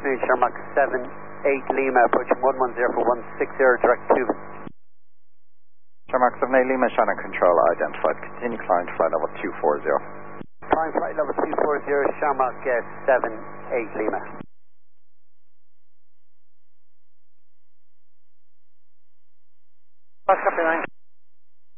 afternoon, Sherlock 78 Lima, approaching 110 for 160, direct 2. Sherlock 78 Lima, Shannon Control identified. Continue climb to flight level 240. Climb flight level 240, Shamrock 78 Lima. Copy 9.